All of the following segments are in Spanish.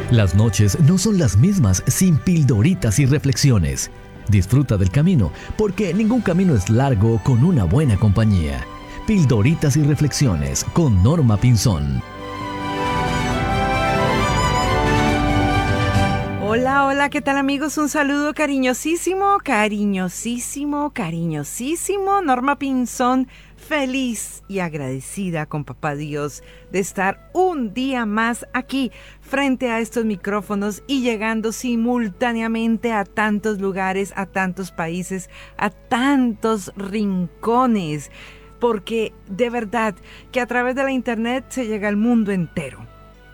Las noches no son las mismas sin pildoritas y reflexiones. Disfruta del camino, porque ningún camino es largo con una buena compañía. Pildoritas y reflexiones con Norma Pinzón. Hola, hola, ¿qué tal amigos? Un saludo cariñosísimo, cariñosísimo, cariñosísimo. Norma Pinzón, feliz y agradecida con Papá Dios de estar un día más aquí frente a estos micrófonos y llegando simultáneamente a tantos lugares, a tantos países, a tantos rincones. Porque de verdad que a través de la internet se llega al mundo entero.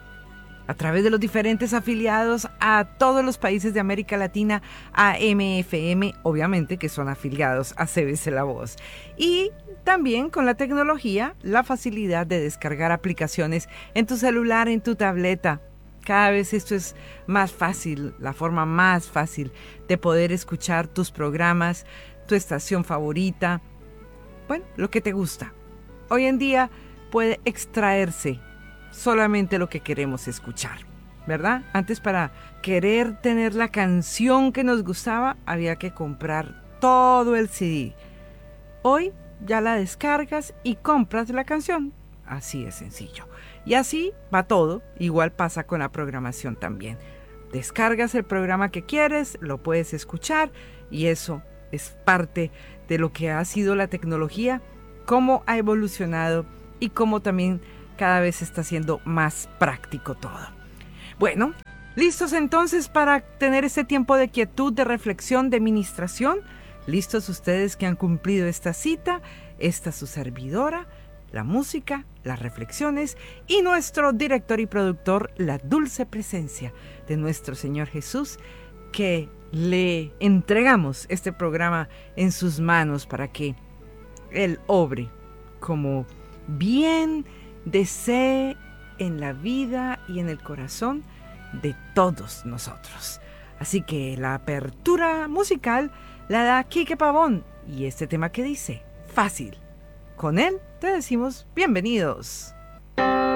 A través de los diferentes afiliados a todos los países de América Latina, a MFM, obviamente que son afiliados a CBC La Voz. Y también con la tecnología, la facilidad de descargar aplicaciones en tu celular, en tu tableta. Cada vez esto es más fácil, la forma más fácil de poder escuchar tus programas, tu estación favorita, bueno, lo que te gusta. Hoy en día puede extraerse solamente lo que queremos escuchar, ¿verdad? Antes, para querer tener la canción que nos gustaba, había que comprar todo el CD. Hoy ya la descargas y compras la canción. Así de sencillo. Y así va todo. Igual pasa con la programación también. Descargas el programa que quieres, lo puedes escuchar, y eso es parte de lo que ha sido la tecnología, cómo ha evolucionado y cómo también cada vez está siendo más práctico todo. Bueno, ¿listos entonces para tener este tiempo de quietud, de reflexión, de ministración? ¿Listos ustedes que han cumplido esta cita? Esta su servidora, la música, las reflexiones y nuestro director y productor, la dulce presencia de nuestro Señor Jesús, que le entregamos este programa en sus manos para que Él obre como bien desee en la vida y en el corazón de todos nosotros. Así que la apertura musical la da Quique Pavón y este tema que dice Fácil. Con él te decimos bienvenidos.